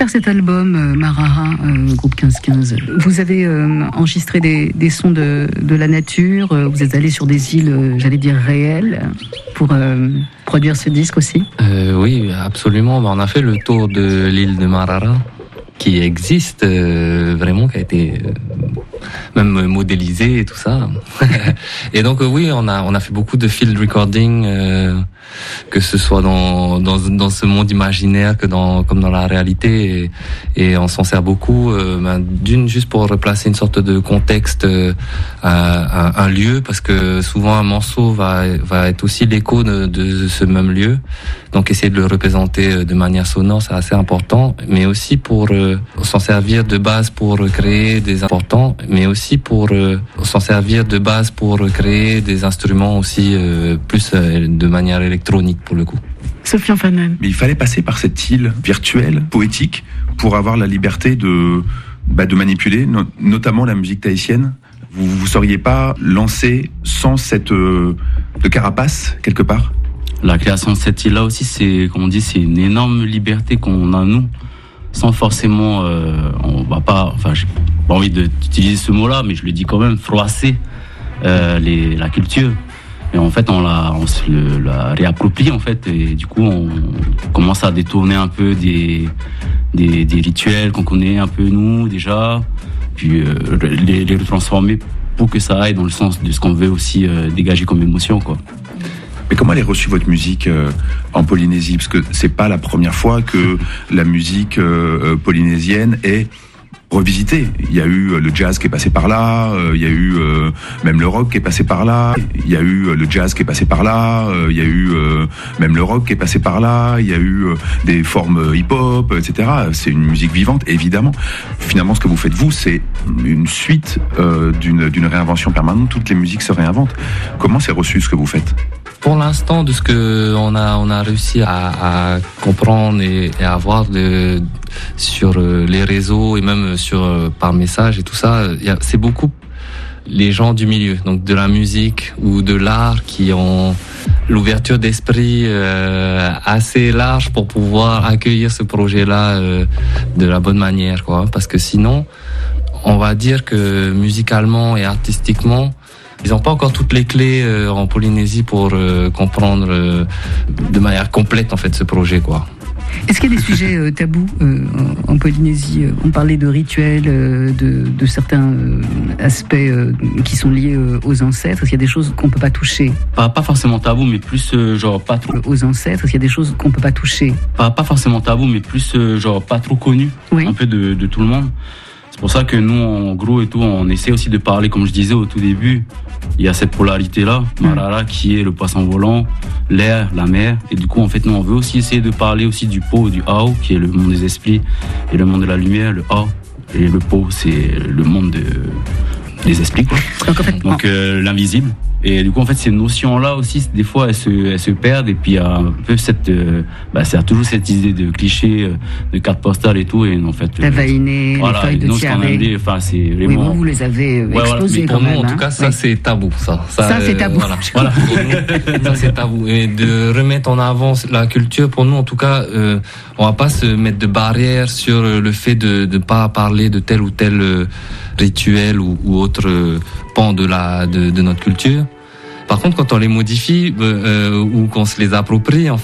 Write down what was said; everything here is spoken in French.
faire cet album, Marara, groupe 1515, vous avez enregistré des sons de la nature, vous êtes allé sur des îles, j'allais dire réelles, pour produire ce disque aussi? Oui, absolument. On a fait le tour de l'île de Marara, qui existe vraiment, qui a été même modélisé et tout ça. Et donc oui, on a fait beaucoup de field recording, que ce soit dans ce monde imaginaire comme dans la réalité, et on s'en sert beaucoup d'une juste pour replacer une sorte de contexte à un lieu, parce que souvent un morceau va être aussi l'écho de ce même lieu. Donc essayer de le représenter de manière sonore, c'est assez important, mais aussi pour s'en servir de base pour créer des importants, mais aussi pour s'en servir de base pour créer des instruments aussi plus de manière électronique pour le coup. Sofiane Fanan. Mais il fallait passer par cette île virtuelle, poétique, pour avoir la liberté de manipuler, notamment la musique tahitienne. Vous seriez pas lancé sans cette de carapace quelque part? La création de cette île-là aussi, c'est, comme on dit, c'est une énorme liberté qu'on a nous, sans forcément, on va pas, enfin, j'ai pas envie d'utiliser ce mot-là, mais je le dis quand même, froisser la culture. Et en fait, on se la réapproprie en fait, et du coup, on commence à détourner un peu des rituels qu'on connaît un peu nous déjà, puis les retransformer pour que ça aille dans le sens de ce qu'on veut aussi dégager comme émotion, quoi. Mais comment elle est reçue votre musique en Polynésie? Parce que c'est pas la première fois que la musique polynésienne est revisitée. Il y a eu le jazz qui est passé par là, il y a eu même le rock qui est passé par là, il y a eu le jazz qui est passé par là, il y a eu même le rock qui est passé par là, il y a eu des formes hip-hop, etc. C'est une musique vivante, évidemment. Finalement, ce que vous faites, vous, c'est une suite d'une réinvention permanente. Toutes les musiques se réinventent. Comment c'est reçu ce que vous faites? Pour l'instant, de ce que on a réussi à comprendre et à voir sur les réseaux et même par message et tout ça, c'est beaucoup les gens du milieu, donc de la musique ou de l'art, qui ont l'ouverture d'esprit assez large pour pouvoir accueillir ce projet-là de la bonne manière, quoi. Parce que sinon, on va dire que musicalement et artistiquement, ils n'ont pas encore toutes les clés en Polynésie pour comprendre de manière complète en fait ce projet, quoi. Est-ce qu'il y a des sujets tabous en Polynésie? On parlait de rituels, de certains aspects qui sont liés aux ancêtres. Est-ce qu'il y a des choses qu'on peut pas toucher? Pas forcément tabou, mais plus genre pas trop. Aux ancêtres, est-ce qu'il y a des choses qu'on peut pas toucher? Pas forcément tabou, mais plus genre pas trop connu, oui. Un peu de tout le monde. C'est pour ça que nous, en gros et tout, on essaie aussi de parler, comme je disais au tout début, il y a cette polarité-là, Marara, qui est le poisson volant, l'air, la mer. Et du coup, en fait, nous, on veut aussi essayer de parler aussi du Po, du Ao, qui est le monde des esprits, et le monde de la lumière, le A. Et le Po, c'est le monde des esprits, quoi. Donc, l'invisible. Et du coup, en fait, ces notions-là aussi, des fois, elles se perdent. Et puis, il y a un peu c'est toujours cette idée de cliché, de carte postale et tout. Et en fait, la vainée, voilà, les feuilles de tiare. Enfin, c'est vraiment. Oui, vous les avez explosés, mais pour nous, en tout cas, ça, c'est tabou, ça. Ça, c'est tabou. Voilà. Ça, c'est tabou. Et de remettre en avant la culture, pour nous, en tout cas, on va pas se mettre de barrière sur le fait de pas parler de tel ou tel rituel ou autre pan de notre culture. Par contre, quand on les modifie ou qu'on se les approprie, en fait,